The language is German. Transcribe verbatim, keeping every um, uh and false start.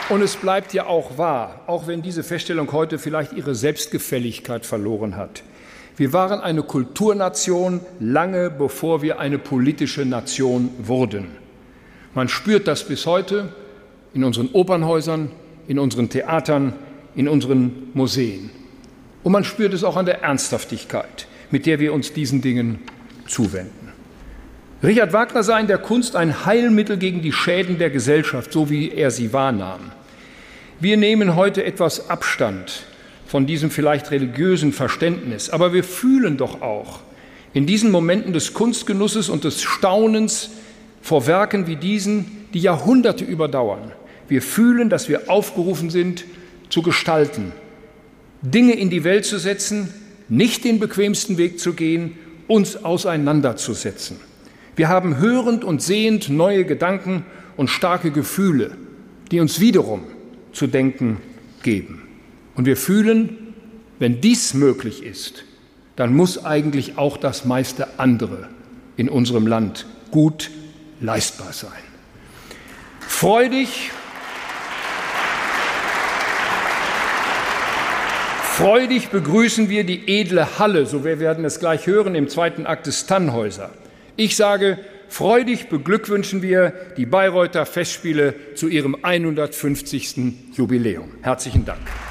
Und es bleibt ja auch wahr, auch wenn diese Feststellung heute vielleicht ihre Selbstgefälligkeit verloren hat. Wir waren eine Kulturnation lange bevor wir eine politische Nation wurden. Man spürt das bis heute in unseren Opernhäusern, in unseren Theatern, in unseren Museen. Und man spürt es auch an der Ernsthaftigkeit, mit der wir uns diesen Dingen zuwenden. Richard Wagner sah in der Kunst ein Heilmittel gegen die Schäden der Gesellschaft, so wie er sie wahrnahm. Wir nehmen heute etwas Abstand von diesem vielleicht religiösen Verständnis, aber wir fühlen doch auch in diesen Momenten des Kunstgenusses und des Staunens vor Werken wie diesen, die Jahrhunderte überdauern. Wir fühlen, dass wir aufgerufen sind, zu gestalten, Dinge in die Welt zu setzen, nicht den bequemsten Weg zu gehen, uns auseinanderzusetzen. Wir haben hörend und sehend neue Gedanken und starke Gefühle, die uns wiederum zu denken geben. Und wir fühlen, wenn dies möglich ist, dann muss eigentlich auch das meiste andere in unserem Land gut leistbar sein. Freudig, freudig begrüßen wir die edle Halle, so wir werden es gleich hören im zweiten Akt des Tannhäuser. Ich sage, freudig beglückwünschen wir die Bayreuther Festspiele zu ihrem hundertfünfzigsten Jubiläum. Herzlichen Dank.